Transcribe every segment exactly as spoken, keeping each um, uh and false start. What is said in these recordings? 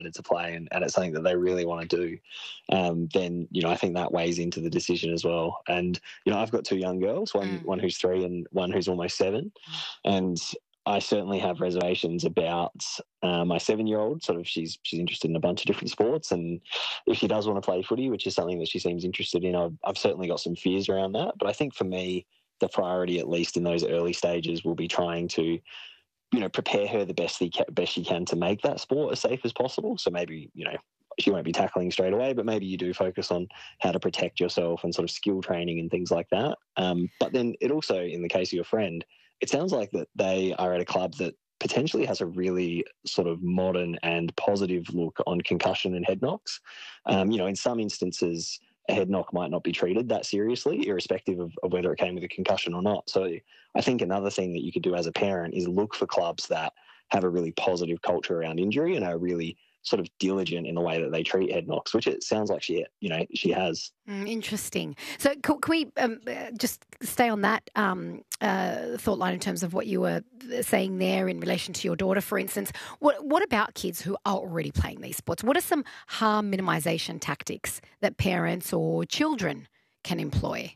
to play and, and it's something that they really want to do, um, then, you know, I think that weighs into the decision as well. And, you know, I've got two young girls, one, Mm. one who's three and one who's almost seven. Mm. And I certainly have reservations about uh, my seven-year-old. Sort of, she's she's interested in a bunch of different sports, and if she does want to play footy, which is something that she seems interested in, I've, I've certainly got some fears around that. But I think for me, the priority, at least in those early stages, will be trying to, you know, prepare her the best she can, best she can to make that sport as safe as possible. So maybe, you know, she won't be tackling straight away, but maybe you do focus on how to protect yourself and sort of skill training and things like that. Um, but then it also, in the case of your friend, it sounds like that they are at a club that potentially has a really sort of modern and positive look on concussion and head knocks. Um, you know, in some instances, a head knock might not be treated that seriously, irrespective of, of whether it came with a concussion or not. So I think another thing that you could do as a parent is look for clubs that have a really positive culture around injury and are really sort of diligent in the way that they treat head knocks, which it sounds like she, you know, she has. Mm, interesting. So can, can we um, uh, just stay on that um, uh, thought line in terms of what you were saying there in relation to your daughter, for instance? What what about kids who are already playing these sports? What are some harm minimisation tactics that parents or children can employ?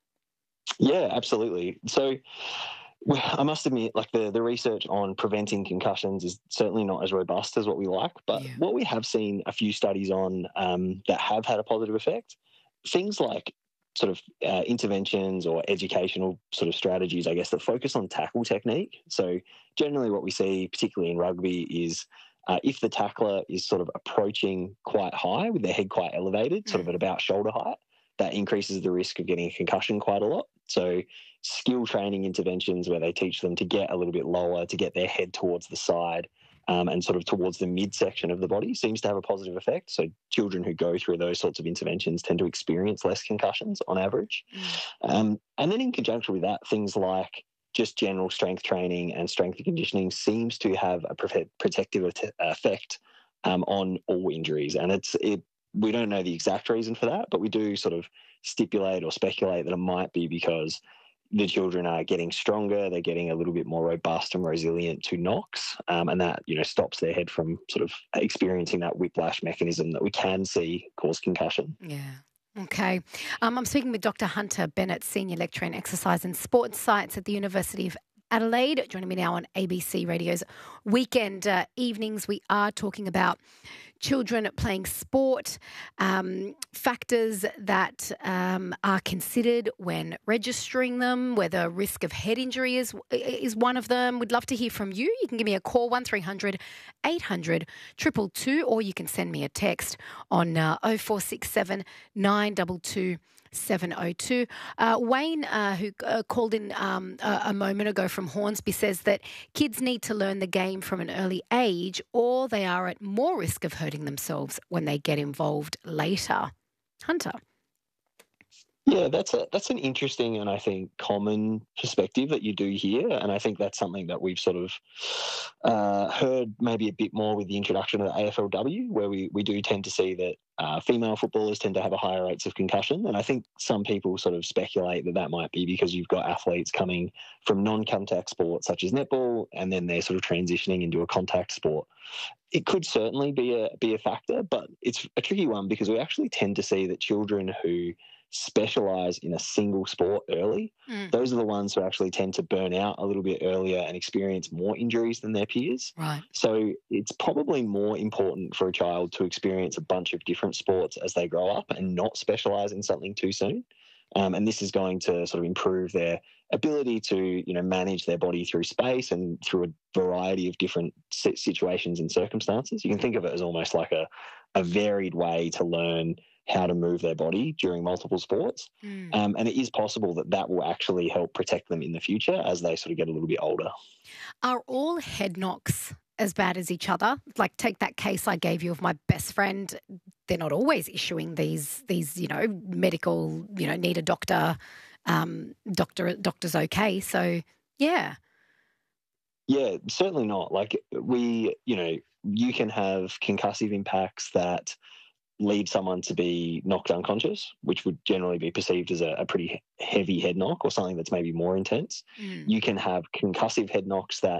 Yeah, absolutely. So well, I must admit, like the, the research on preventing concussions is certainly not as robust as what we like. But Yeah. what we have seen a few studies on um, that have had a positive effect, things like sort of uh, interventions or educational sort of strategies, I guess, that focus on tackle technique. So generally what we see, particularly in rugby, is uh, if the tackler is sort of approaching quite high with their head quite elevated, sort Mm. of at about shoulder height, that increases the risk of getting a concussion quite a lot. So skill training interventions where they teach them to get a little bit lower, to get their head towards the side um, and sort of towards the midsection of the body seems to have a positive effect. So children who go through those sorts of interventions tend to experience less concussions on average. Mm. Um, and then in conjunction with that, things like just general strength training and strength and conditioning seems to have a prote- protective effect um, on all injuries. And it's it we don't know the exact reason for that, but we do sort of stipulate or speculate that it might be because the children are getting stronger, they're getting a little bit more robust and resilient to knocks, um, and that, you know, stops their head from sort of experiencing that whiplash mechanism that we can see cause concussion. Yeah. Okay. Um, I'm speaking with Doctor Hunter Bennett, Senior Lecturer in Exercise and Sports Science at the University of Adelaide, joining me now on A B C Radio's Weekend uh, Evenings. We are talking about children playing sport, um, factors that um, are considered when registering them, whether risk of head injury is is one of them. We'd love to hear from you. You can give me a call, one three hundred eight hundred two two two, or you can send me a text on uh, oh four six seven nine two two seven oh two. Uh, Wayne, uh, who uh, called in um, a, a moment ago from Hornsby, says that kids need to learn the game from an early age or they are at more risk of hurting themselves when they get involved later. Hunter. Yeah, that's a that's an interesting and I think common perspective that you do hear, and I think that's something that we've sort of uh, heard maybe a bit more with the introduction of the A F L W, where we, we do tend to see that uh, female footballers tend to have a higher rates of concussion, and I think some people sort of speculate that that might be because you've got athletes coming from non-contact sports such as netball, and then they're sort of transitioning into a contact sport. It could certainly be a be a factor, but it's a tricky one because we actually tend to see that children who specialise in a single sport early, Mm. those are the ones who actually tend to burn out a little bit earlier and experience more injuries than their peers. Right. So it's probably more important for a child to experience a bunch of different sports as they grow up and not specialise in something too soon. Um, and this is going to sort of improve their ability to, you know, manage their body through space and through a variety of different situations and circumstances. You can think of it as almost like a, a varied way to learn how to move their body during multiple sports. Mm. Um, and it is possible that that will actually help protect them in the future as they sort of get a little bit older. Are all head knocks as bad as each other? Like, take that case I gave you of my best friend. They're not always issuing these, these you know, medical, you know, need a doctor, um, doctor, doctor's okay. So, yeah. Yeah, certainly not. Like we, you know, you can have concussive impacts that lead someone to be knocked unconscious, which would generally be perceived as a, a pretty heavy head knock or something that's maybe more intense. Mm. You can have concussive head knocks that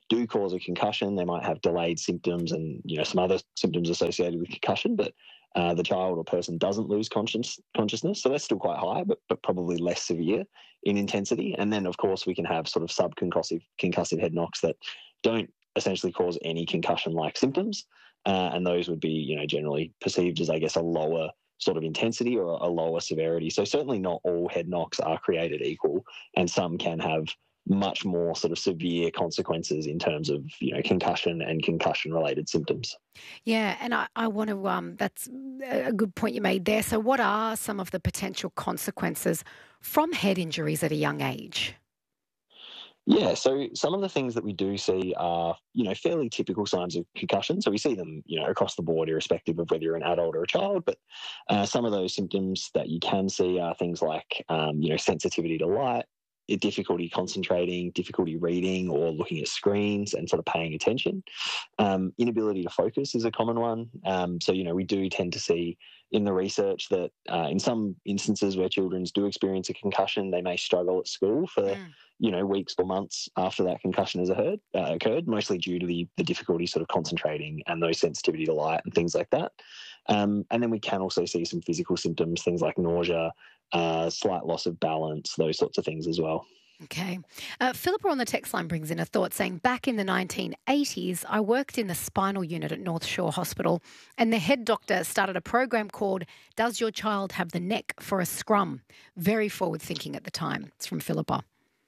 do cause a concussion. They might have delayed symptoms and, you know, some other symptoms associated with concussion, but uh, the child or person doesn't lose conscious, consciousness. So that's still quite high, but, but probably less severe in intensity. And then, of course, we can have sort of subconcussive concussive head knocks that don't essentially cause any concussion-like symptoms. Uh, and those would be, you know, generally perceived as, I guess, a lower sort of intensity or a lower severity. So certainly not all head knocks are created equal, and some can have much more sort of severe consequences in terms of, you know, concussion and concussion-related symptoms. Yeah, and I, I want to, um, that's a good point you made there. So what are some of the potential consequences from head injuries at a young age? Yeah, so some of the things that we do see are, you know, fairly typical signs of concussion. So we see them, you know, across the board, irrespective of whether you're an adult or a child. But uh, some of those symptoms that you can see are things like, um, you know, sensitivity to light, difficulty concentrating, difficulty reading or looking at screens and sort of paying attention. Um, inability to focus is a common one. Um, so, you know, we do tend to see in the research that uh, in some instances where children do experience a concussion, they may struggle at school for, mm. you know, weeks or months after that concussion has occurred, uh, occurred mostly due to the, the difficulty sort of concentrating and those sensitivity to light and things like that. Um, and then we can also see some physical symptoms, things like nausea, uh, slight loss of balance, those sorts of things as well. Okay. Uh, Philippa on the text line brings in a thought saying, back in the nineteen eighties, I worked in the spinal unit at North Shore Hospital, and the head doctor started a program called Does Your Child Have the Neck for a Scrum? Very forward thinking at the time. It's from Philippa.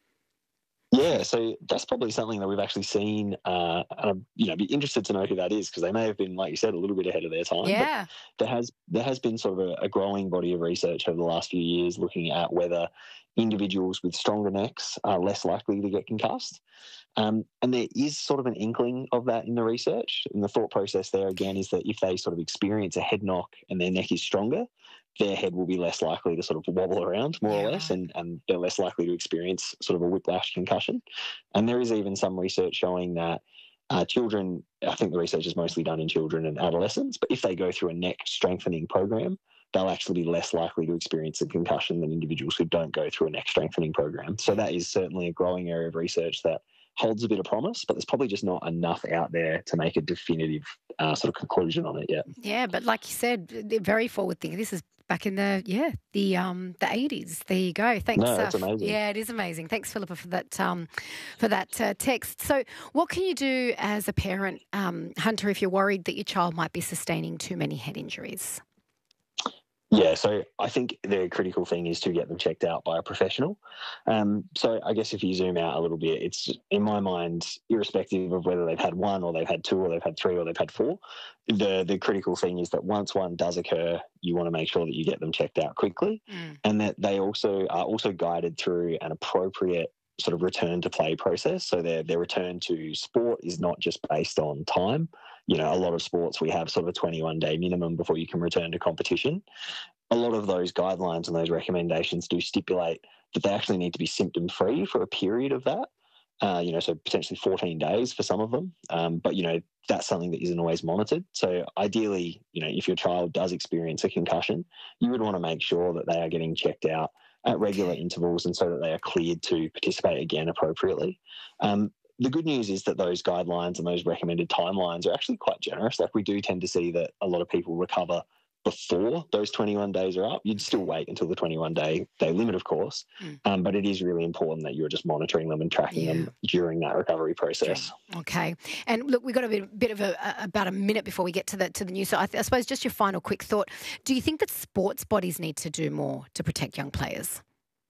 Yeah, so that's probably something that we've actually seen. Uh, and I'm, you know, be interested to know who that is, because they may have been, like you said, a little bit ahead of their time. Yeah, but there has there has been sort of a, a growing body of research over the last few years looking at whether individuals with stronger necks are less likely to get concussed. Um, and there is sort of an inkling of that in the research. And the thought process there, again, is that if they sort of experience a head knock and their neck is stronger, their head will be less likely to sort of wobble around, more yeah, or less, right. and, and they're less likely to experience sort of a whiplash concussion. And there is even some research showing that uh, children, I think the research is mostly done in children and adolescents, but if they go through a neck strengthening program, they'll actually be less likely to experience a concussion than individuals who don't go through a neck strengthening program. So that is certainly a growing area of research that holds a bit of promise, but there's probably just not enough out there to make a definitive uh, sort of conclusion on it yet. Yeah, but like you said, they're very forward thinking. This is back in the yeah the um the eighties. There you go. Thanks. No, that's uh, amazing. Yeah, it is amazing. Thanks, Philippa, for that um for that uh, text. So, what can you do as a parent, um, Hunter, if you're worried that your child might be sustaining too many head injuries? Yeah, so I think the critical thing is to get them checked out by a professional. Um, so I guess if you zoom out a little bit, it's, in my mind, irrespective of whether they've had one or they've had two or they've had three or they've had four, the, the critical thing is that once one does occur, you want to make sure that you get them checked out quickly, mm. and that they also are also guided through an appropriate sort of return to play process. So their their return to sport is not just based on time. You know, a lot of sports we have sort of a twenty-one day minimum before you can return to competition. A lot of those guidelines and those recommendations do stipulate that they actually need to be symptom free for a period of that. Uh, you know, so potentially fourteen days for some of them. Um, but, you know, that's something that isn't always monitored. So ideally, you know, if your child does experience a concussion, you would want to make sure that they are getting checked out at regular intervals and so that they are cleared to participate again appropriately. Um, the good news is that those guidelines and those recommended timelines are actually quite generous. Like, we do tend to see that a lot of people recover before those twenty-one days are up. You'd still wait until the twenty-one day day limit, of course, mm. um, but it is really important that you're just monitoring them and tracking yeah. them during that recovery process. Okay, and look, we've got a bit, bit of a, a about a minute before we get to the to the news. So I, th- I suppose just your final quick thought: do you think that sports bodies need to do more to protect young players?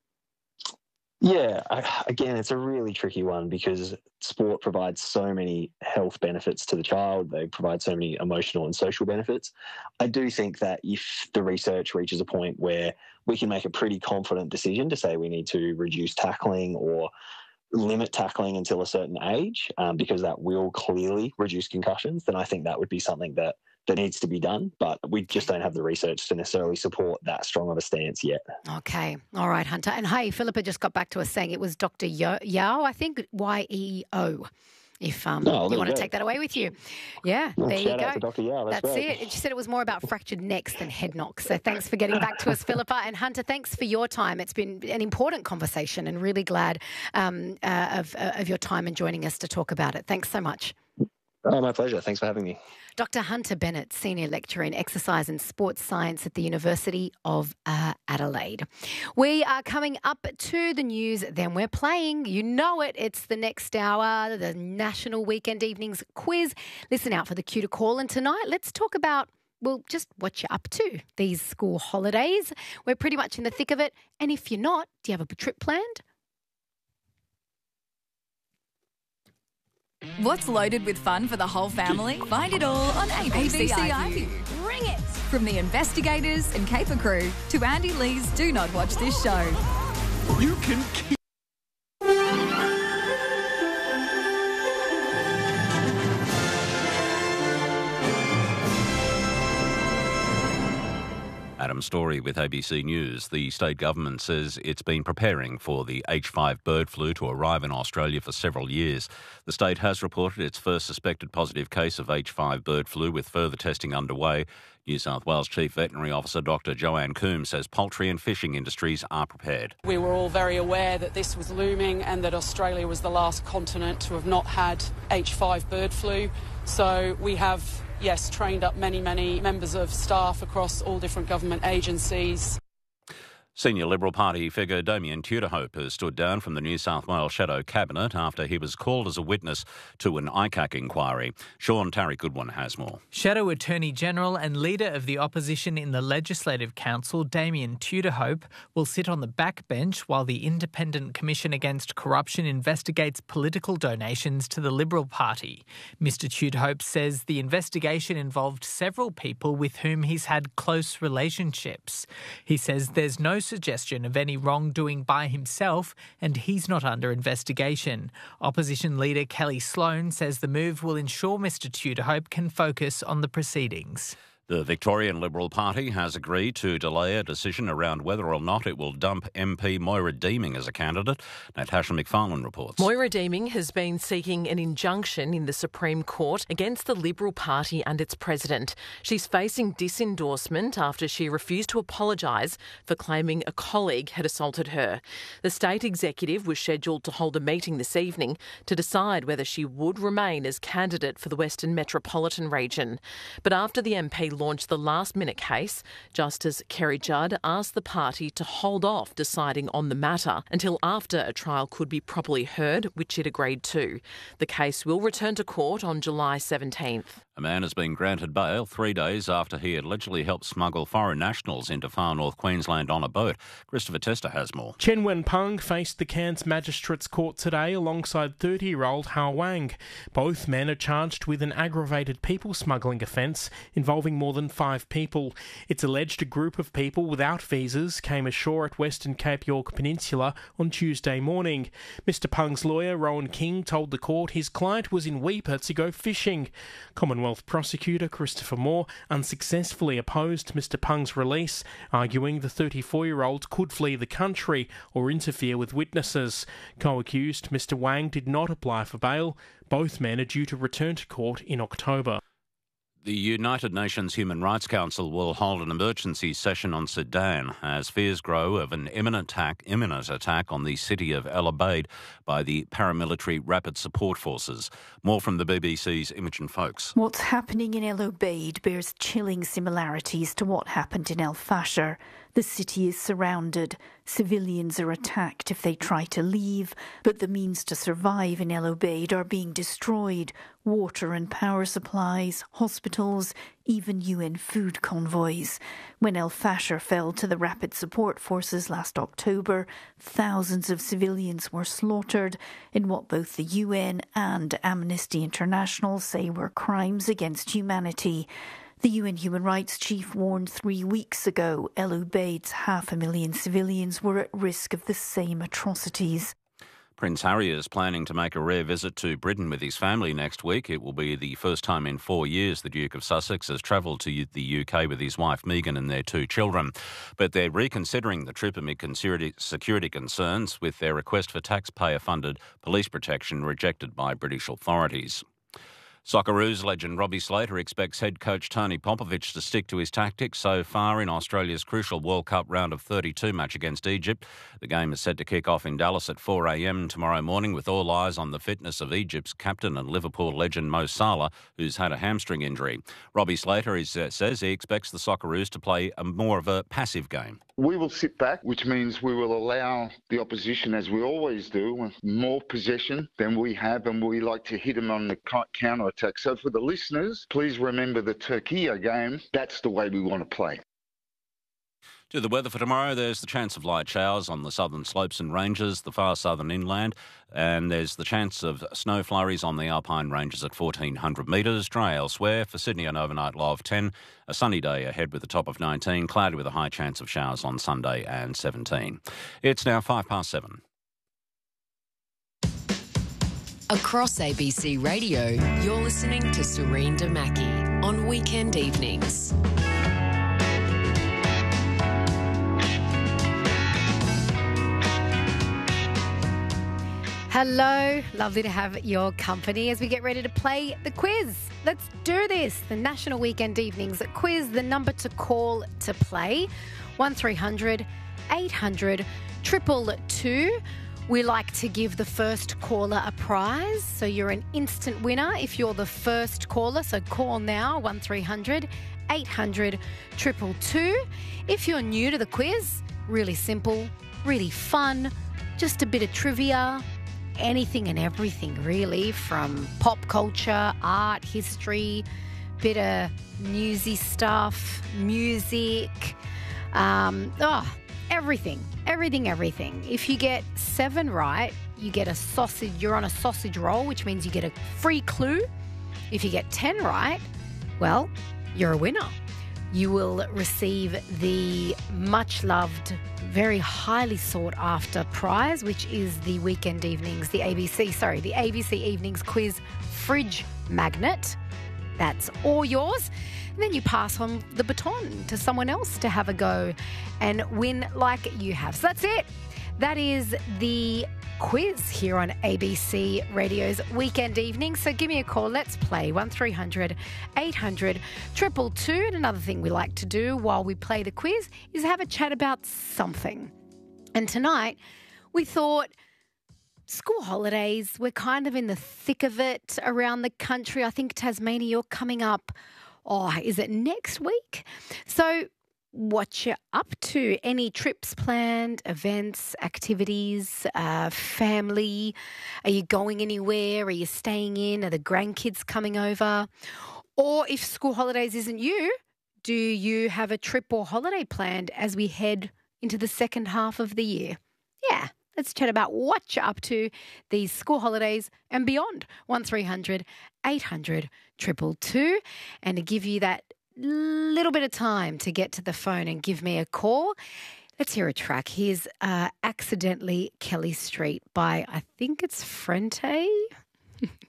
Yeah, I, again, it's a really tricky one because sport provides so many health benefits to the child. They provide so many emotional and social benefits. I do think that if the research reaches a point where we can make a pretty confident decision to say we need to reduce tackling or limit tackling until a certain age, um, because that will clearly reduce concussions, then I think that would be something that that needs to be done, but we just don't have the research to necessarily support that strong of a stance yet. Okay. All right, Hunter. And hey, Philippa just got back to us saying it was Doctor Yo- Yao, I think, Y E O. if um, Oh, you there want you to go. take that away with you. Yeah, Well, there you shout out go. to Doctor Yao, that's That's great. it. And she said it was more about fractured necks than head knocks. So thanks for getting back to us, Philippa. And Hunter, thanks for your time. It's been an important conversation and really glad um, uh, of, uh, of your time and joining us to talk about it. Thanks so much. Oh, my pleasure. Thanks for having me. Doctor Hunter Bennett, Senior Lecturer in Exercise and Sports Science at the University of uh, Adelaide. We are coming up to the news, then we're playing. You know it. It's the next hour, the National Weekend Evenings Quiz. Listen out for the cue to call. And tonight, let's talk about, well, just what you're up to these school holidays. We're pretty much in the thick of it. And if you're not, do you have a trip planned? What's loaded with fun for the whole family? Find it all on A B C iView. Bring it! From the investigators and Caper crew to Andy Lee's Do Not Watch This Show. You can keep... Adam Story with A B C News. The state government says it's been preparing for the H five bird flu to arrive in Australia for several years. The state has reported its first suspected positive case of H five bird flu with further testing underway. New South Wales Chief Veterinary Officer Doctor Joanne Coombs says poultry and fishing industries are prepared. We were all very aware that this was looming and that Australia was the last continent to have not had H five bird flu. So we have, yes, trained up many, many members of staff across all different government agencies. Senior Liberal Party figure Damien Tudorhope has stood down from the New South Wales Shadow Cabinet after he was called as a witness to an I C A C inquiry. Sean Tarry Goodwin has more. Shadow Attorney General and Leader of the Opposition in the Legislative Council, Damien Tudorhope, will sit on the backbench while the Independent Commission Against Corruption investigates political donations to the Liberal Party. Mister Tudorhope says the investigation involved several people with whom he's had close relationships. He says there's no suggestion of any wrongdoing by himself and he's not under investigation. Opposition leader Kelly Sloan says the move will ensure Mister Tudorhope can focus on the proceedings. The Victorian Liberal Party has agreed to delay a decision around whether or not it will dump M P Moira Deeming as a candidate. Natasha McFarlane reports. Moira Deeming has been seeking an injunction in the Supreme Court against the Liberal Party and its president. She's facing disendorsement after she refused to apologise for claiming a colleague had assaulted her. The state executive was scheduled to hold a meeting this evening to decide whether she would remain as candidate for the Western Metropolitan region. But after the M P launched the last-minute case, Justice Kerry Judd asked the party to hold off deciding on the matter until after a trial could be properly heard, which it agreed to. The case will return to court on July seventeenth. A man has been granted bail three days after he allegedly helped smuggle foreign nationals into far north Queensland on a boat. Christopher Tester has more. Chen Wen-peng faced the Cairns Magistrates Court today alongside thirty-year-old Hao Wang. Both men are charged with an aggravated people smuggling offence involving more than five people. It's alleged a group of people without visas came ashore at Western Cape York Peninsula on Tuesday morning. Mister Peng's lawyer, Rowan King, told the court his client was in Weipa to go fishing. Commonwealth prosecutor Christopher Moore unsuccessfully opposed Mister Peng's release, arguing the thirty-four-year-old could flee the country or interfere with witnesses. Co-accused Mister Wang did not apply for bail. Both men are due to return to court in October. The United Nations Human Rights Council will hold an emergency session on Sudan as fears grow of an imminent attack, imminent attack on the city of El Obeid by the paramilitary Rapid Support Forces. More from the B B C's Imogen Folks. What's happening in El Obeid bears chilling similarities to what happened in El Fasher. The city is surrounded. Civilians are attacked if they try to leave, but the means to survive in El Obeid are being destroyed. Water and power supplies, hospitals, even U N food convoys. When El Fasher fell to the Rapid Support Forces last October, thousands of civilians were slaughtered in what both the U N and Amnesty International say were crimes against humanity. The U N Human Rights Chief warned three weeks ago El Obeid's half a million civilians were at risk of the same atrocities. Prince Harry is planning to make a rare visit to Britain with his family next week. It will be the first time in four years the Duke of Sussex has travelled to the U K with his wife Meghan and their two children. But they're reconsidering the trip amid security concerns, with their request for taxpayer-funded police protection rejected by British authorities. Socceroos legend Robbie Slater expects head coach Tony Popovich to stick to his tactics so far in Australia's crucial World Cup round of thirty-two match against Egypt. The game is set to kick off in Dallas at four a.m. tomorrow morning, with all eyes on the fitness of Egypt's captain and Liverpool legend Mo Salah, who's had a hamstring injury. Robbie Slater is, uh, says he expects the Socceroos to play a more of a passive game. We will sit back, which means we will allow the opposition, as we always do, more possession than we have, and we like to hit them on the counter-attack. So for the listeners, please remember the Turkey game. That's the way we want to play. To the weather for tomorrow, there's the chance of light showers on the southern slopes and ranges, the far southern inland, and there's the chance of snow flurries on the alpine ranges at fourteen hundred metres. Dry elsewhere. For Sydney, an overnight low of ten. A sunny day ahead with a top of nineteen. Cloudy with a high chance of showers on Sunday and seventeen. It's now five past seven. Across A B C Radio, you're listening to Serena Mackie on weekend evenings. Hello, lovely to have your company as we get ready to play the quiz. Let's do this. The National Weekend Evenings quiz, the number to call to play, one three hundred eight hundred two two two. We like to give the first caller a prize, so you're an instant winner if you're the first caller. So call now, one three hundred eight hundred two two two. If you're new to the quiz, really simple, really fun, just a bit of trivia, anything and everything really, from pop culture, art, history, bit of newsy stuff, music, um, oh, everything, everything, everything. If you get seven right, you get a sausage, you're on a sausage roll, which means you get a free clue. If you get ten right, well, you're a winner. You will receive the much-loved, very highly sought-after prize, which is the Weekend Evenings, the A B C, sorry, the A B C Evenings Quiz Fridge Magnet. That's all yours. And then you pass on the baton to someone else to have a go and win like you have. So that's it. That is the quiz here on A B C Radio's Weekend Evening. So give me a call. Let's play one three hundred eight hundred two two two. And another thing we like to do while we play the quiz is have a chat about something. And tonight we thought school holidays, we're kind of in the thick of it around the country. I think Tasmania, you're coming up, oh, is it next week? So what you're up to, any trips planned, events, activities, uh, family, are you going anywhere, are you staying in, are the grandkids coming over? Or if school holidays isn't you, do you have a trip or holiday planned as we head into the second half of the year? Yeah, let's chat about what you're up to these school holidays and beyond. one three hundred eight hundred two two two. And to give you that little bit of time to get to the phone and give me a call, let's hear a track. Here's uh, Accidentally Kelly Street by, I think it's Frente.